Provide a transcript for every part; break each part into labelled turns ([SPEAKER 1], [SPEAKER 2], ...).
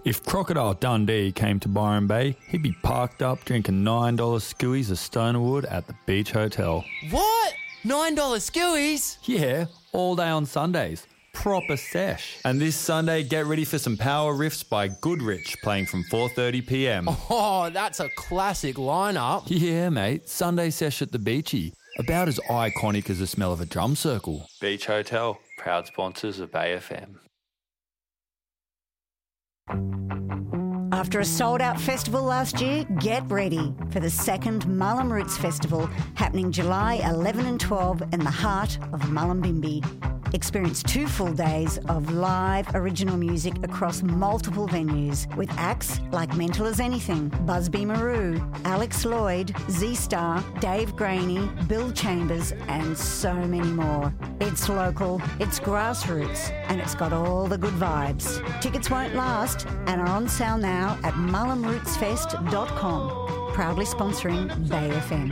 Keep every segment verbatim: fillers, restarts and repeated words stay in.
[SPEAKER 1] If Crocodile Dundee came to Byron Bay, he'd be parked up drinking nine dollars skewies of Stonerwood at the Beach Hotel.
[SPEAKER 2] What? nine dollars skewies?
[SPEAKER 1] Yeah, all day on Sundays. Proper sesh. And this Sunday, get ready for some power riffs by Goodrich playing from four thirty p m.
[SPEAKER 2] Oh, that's a classic lineup.
[SPEAKER 1] Yeah, mate. Sunday sesh at the Beachy. About as iconic as the smell of a drum circle. Beach Hotel, proud sponsors of Bay F M.
[SPEAKER 3] After a sold-out festival last year, get ready for the second Mullum Roots Festival happening July eleven and twelve in the heart of Mullumbimby. Experience two full days of live original music across multiple venues with acts like Mental as Anything, Busby Maru, Alex Lloyd, Z-Star, Dave Graney, Bill Chambers, and so many more. It's local, it's grassroots, and it's got all the good vibes. Tickets won't last and are on sale now at mullum roots fest dot com. Proudly sponsoring Bay F M.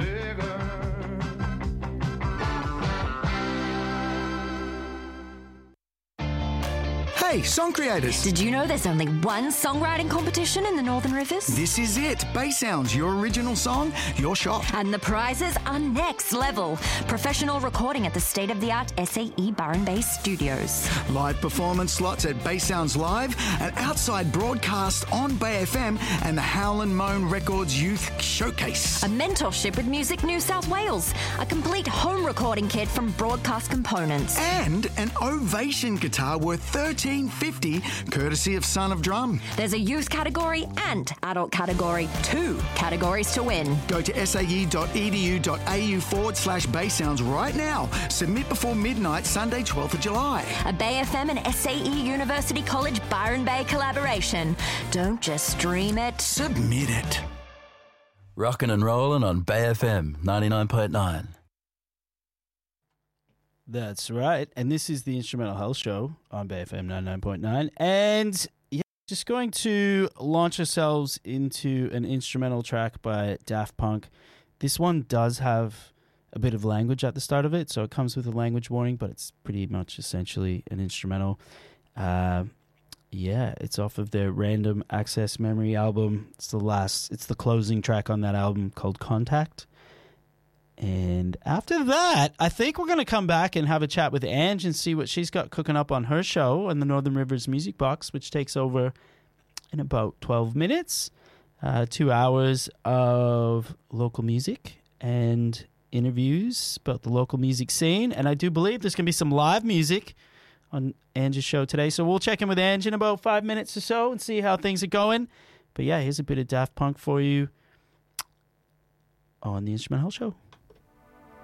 [SPEAKER 4] Hey, song creators!
[SPEAKER 5] Did you know there's only one songwriting competition in the Northern Rivers?
[SPEAKER 4] This is it. Bay Sounds, your original song, your shot.
[SPEAKER 5] And the prizes are next level. Professional recording at the state-of-the-art S A E Byron Bay Studios.
[SPEAKER 4] Live performance slots at Bay Sounds Live, an outside broadcast on Bay F M, and the Howlin' Moan Records Youth Showcase.
[SPEAKER 5] A mentorship with Music New South Wales. A complete home recording kit from Broadcast Components.
[SPEAKER 4] And an Ovation guitar worth thirteen dollars fifty, courtesy of Son of Drum.
[SPEAKER 5] There's a youth category and adult category. Two categories to win.
[SPEAKER 4] Go to sae.edu.au forward slash Bay Sounds right now. Submit before midnight, Sunday, twelfth of July.
[SPEAKER 5] A Bay F M and S A E University College Byron Bay collaboration. Don't just stream it.
[SPEAKER 4] Submit it.
[SPEAKER 6] Rockin' and rollin' on Bay F M ninety-nine point nine.
[SPEAKER 7] That's right. And this is the Instrumental Health Show on Bay F M ninety-nine point nine. And yeah, just going to launch ourselves into an instrumental track by Daft Punk. This one does have a bit of language at the start of it, so it comes with a language warning, but it's pretty much essentially an instrumental. Uh, yeah, it's off of their Random Access Memory album. It's the last, it's the closing track on that album called Contact. And after that, I think we're going to come back and have a chat with Ange and see what she's got cooking up on her show on the Northern Rivers Music Box, which takes over in about twelve minutes. Uh, two hours of local music and interviews about the local music scene. And I do believe there's going to be some live music on Ange's show today. So we'll check in with Ange in about five minutes or so and see how things are going. But yeah, here's a bit of Daft Punk for you on the Instrumental Show.